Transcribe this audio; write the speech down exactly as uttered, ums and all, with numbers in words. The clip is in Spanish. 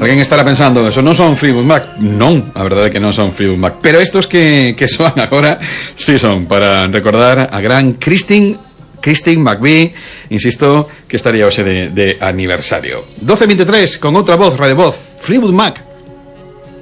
Alguén estará pensando, eso non son Fleetwood Mac. Non, a verdade é que non son Fleetwood Mac. Pero estos que, que soan agora, sí son, para recordar a gran Christine, Christine McVie, insisto, que estaría hoxe de, de aniversario. doce veintitrés, con outra voz, Radio Voz, Fleetwood Mac.